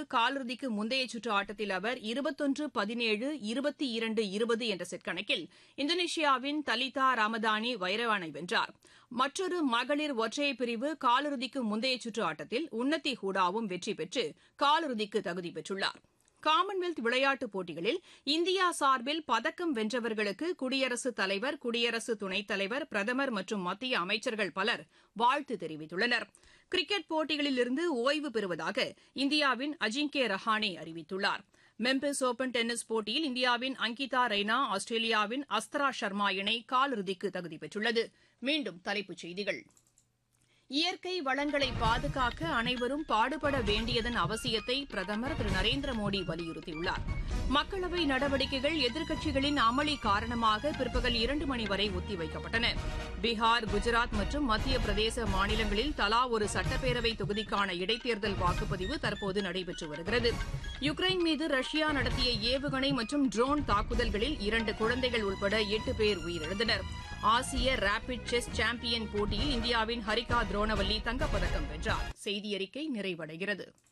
காலிறுதிக்கு முந்தைய சுற்று ஆட்டத்தில் அவர் 21-17, 22-20 என்ற செட் கணக்கில் இந்தோனேஷியாவின் தலிதா ராமதானி வைரவானை வென்றார். மற்றொரு மகளிர் ஒற்றையர் பிரிவு காலிறுதிக்கு முந்தைய சுற்று ஆட்டத்தில் உன்னதி ஹூடாவும் வெற்றி பெற்று காலிறுதிக்கு தகுதி பெற்றுள்ளார். காமன்வெல்த் விளையாட்டுப் போட்டிகளில் இந்தியா சார்பில் பதக்கம் வென்றவர்களுக்கு குடியரசுத் தலைவர், குடியரசு துணைத் தலைவர், பிரதமர் மற்றும் மத்திய அமைச்சர்கள் பலர் வாழ்த்து தெரிவித்துள்ளனர். கிரிக்கெட் போட்டிகளிலிருந்து ஓய்வு பெறுவதாக இந்தியாவின் அஜிங்கே ரஹானே அறிவித்துள்ளார். மெம்பிஸ் ஒபன் டென்னிஸ் போட்டியில் இந்தியாவின் அங்கிதா ரெய்னா, ஆஸ்திரேலியாவின் அஸ்தரா சர்மா இணை காலிறுதிக்கு தகுதி பெற்றுள்ளது. மீண்டும் தலைப்புச் செய்திகள். இயற்கை வளங்களை பாதுகாக்க அனைவரும் பாடுபட வேண்டியதன் அவசியத்தை பிரதமர் திரு நரேந்திர மோடி வலியுறுத்தியுள்ளார். மக்களவை நடவடிக்கைகள் எதிர்க்கட்சிகளின் அமளி காரணமாக பிற்பகல் 2 மணி வரை ஒத்திவைக்கப்பட்டன. பீகார், குஜராத் மற்றும் மத்திய பிரதேச மாநிலங்களில் தலா ஒரு சட்டப்பேரவை தொகுதிக்கான இடைத்தேர்தல் வாக்குப்பதிவு தற்போது நடைபெற்று வருகிறது. யுக்ரைன் மீது ரஷ்யா நடத்திய ஏவுகணை மற்றும் ட்ரோன் தாக்குதல்களில் 2 குழந்தைகள் உட்பட 8 பேர் உயிரிழந்தனர். ஆசிய ரேபிட் செஸ் சாம்பியன் போட்டியில் இந்தியாவின் ஹரிகா துரோணவல்லி தங்கப்பதக்கம் வென்றார். செய்தியறிக்கை நிறைவடைகிறது.